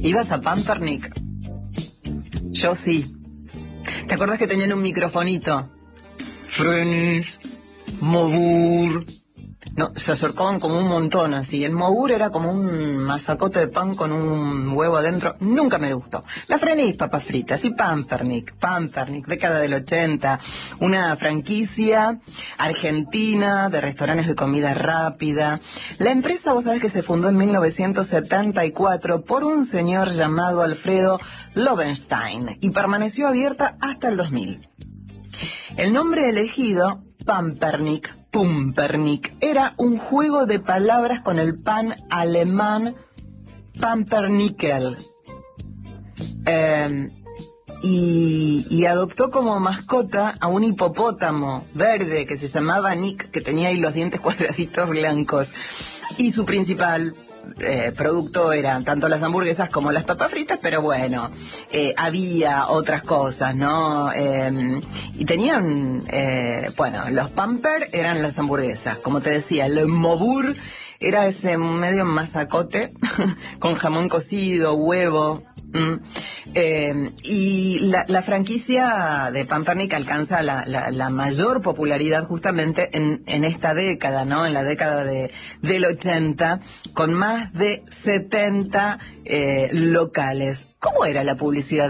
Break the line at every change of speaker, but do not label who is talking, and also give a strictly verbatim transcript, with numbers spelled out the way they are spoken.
¿Ibas a Pampernick? Yo sí. ¿Te acuerdas que tenían un microfonito? Frenis, Mobur. No, se acercaban como un montón así. El Mobur era como un masacote de pan con un huevo adentro. Nunca me gustó. La Frenis, papas fritas y Pampernick. Pampernick, década del ochenta. Una franquicia argentina de restaurantes de comida rápida. La empresa, vos sabés que se fundó en mil novecientos setenta y cuatro por un señor llamado Alfredo Lobenstein y permaneció abierta hasta el dos mil. El nombre elegido, Pampernick, Pumpernick, era un juego de palabras con el pan alemán Pumpernickel. Eh, y, y adoptó como mascota a un hipopótamo verde que se llamaba Nick, que tenía ahí los dientes cuadraditos blancos. Y su principal eh, producto eran tanto las hamburguesas como las papas fritas, pero bueno, eh, había otras cosas, ¿no? Eh, y tenían, eh, bueno, los Pamper eran las hamburguesas, como te decía, el Mobur era ese medio masacote con jamón cocido, huevo. Mm. Eh, y la, la franquicia de Pampernick alcanza la, la, la mayor popularidad justamente en, en esta década, ¿no? En la década de, del ochenta, con más de setenta eh, locales. ¿Cómo era la publicidad